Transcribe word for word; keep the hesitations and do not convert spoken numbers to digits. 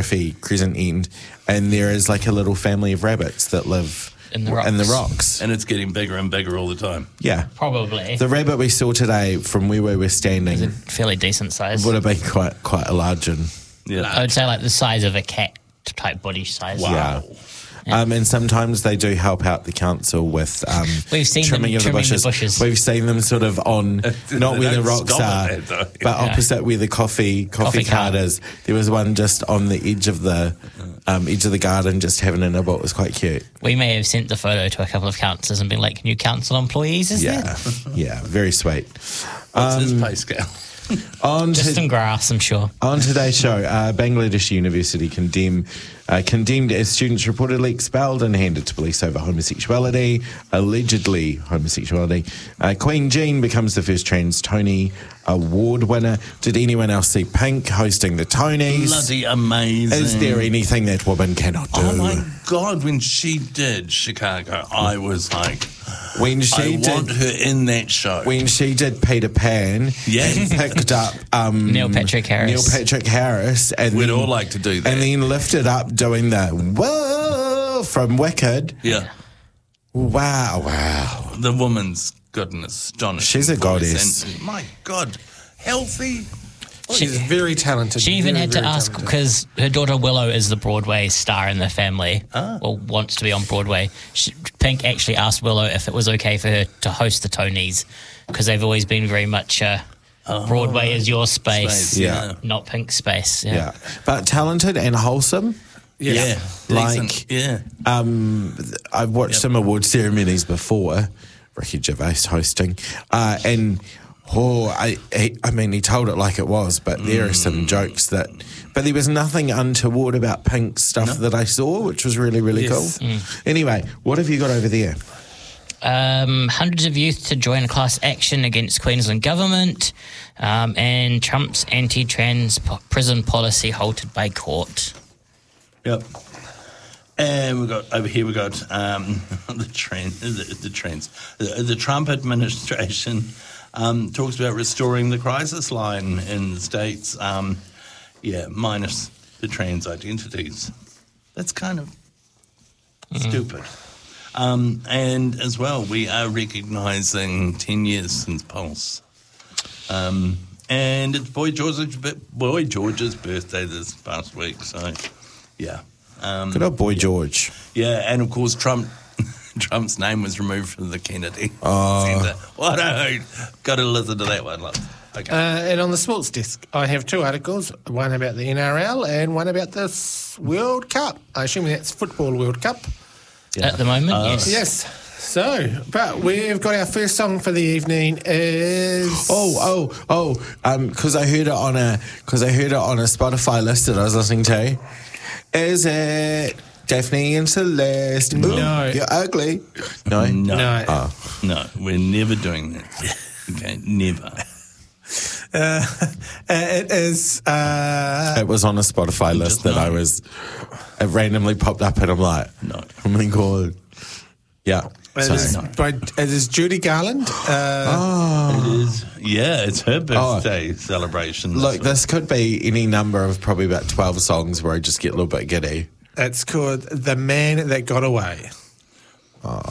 Griffey, Crescent End, and there is like a little family of rabbits that live In the in the rocks. rocks. And it's getting bigger and bigger all the time. Yeah. Probably. The rabbit we saw today from where we were standing It's a fairly decent size. would have been quite quite a large one. Yeah. I would say like the size of a cat type body size. Wow. Yeah. Um, and sometimes they do help out the council with um, We've seen them trimming of the trimming the bushes. bushes. We've seen them sort of on, not They where the don't rocks stop are, at that, though. but Yeah. opposite where the coffee coffee, Coffee cart cart. is. There was one just on the edge of the um, edge of the garden, just having a nibble. It was quite cute. We may have sent the photo to a couple of councillors and been like, new council employees, is Yeah, there? yeah, very sweet. What's Um, his pay scale? On Just to, some grass, I'm sure. On today's show, uh, Bangladesh University condemn, uh, condemned as students reportedly expelled and handed to police over homosexuality, allegedly homosexuality. Uh, Queen Jean becomes the first trans Tony Award winner. Did anyone else see Pink hosting the Tonys? Bloody amazing. Is there anything that woman cannot do? Oh my God, when she did Chicago, I was like, when she I did, want her in that show. when she did Peter Pan, Yeah. and picked up um, Neil Patrick Harris. Neil Patrick Harris, and We'd then- all like to do that. and then lifted up doing the whoa from Wicked. yeah. Wow, wow. The woman's got an astonishing She's a voice, goddess. and, my God, healthy. She's very talented. She even very, had to very ask talented. because her daughter Willow is the Broadway star in the family, Ah. or wants to be on Broadway. She, Pink actually asked Willow if it was okay for her to host the Tonys because they've always been very much uh, Broadway is your space, Space, Yeah. not Pink space. Yeah. Yeah. But talented and wholesome. Yes. Yeah. Like- Decent. yeah. Um, I've watched Yep. some award ceremonies before, Ricky Gervais hosting, uh, and oh, I, he, I mean, he told it like it was, but there are some jokes that, but there was nothing untoward about Pink stuff that I saw, which was really, really Yes. cool. Anyway, what have you got over there? Um, hundreds of youth to join a class action against Queensland government, um, and Trump's anti-trans po- prison policy halted by court. Yep. And we got over here. We got um, the trend, the, the trends. The, the Trump administration um, talks about restoring the crisis line in the states. Um, yeah, minus the trans identities. That's kind of stupid. Um, and as well, we are recognising ten years since Pulse. Um, and it's Boy George's Boy George's birthday this past week. So, yeah. Um, Good old boy George. yeah, and of course Trump, Trump's name was removed from the Kennedy Oh. Centre. What a hoot! Got to listen to that one. Love. Okay. Uh, and on the sports desk, I have two articles, one about the N R L and one about the s- World Cup. I assume that's Football World Cup. At the moment, yes. Yes. So, but we've got our first song for the evening is... Oh, oh, oh! Um, because I heard it on a because I heard it on a Spotify list that I was listening to. Is it Daphne and Celeste? Ooh, No. you're ugly. No, no, No. Oh. no, we're never doing that. Okay, never. Uh, it is... Uh, It was on a Spotify list Just that no. I was. It randomly popped up, and I'm like, No. oh my god, yeah. it, So- is by, it is Judy Garland. Uh, Oh. It is. Yeah, it's her birthday celebration. this Look, week. this could be any number of probably about twelve songs where I just get a little bit giddy. It's called The Man That Got Away.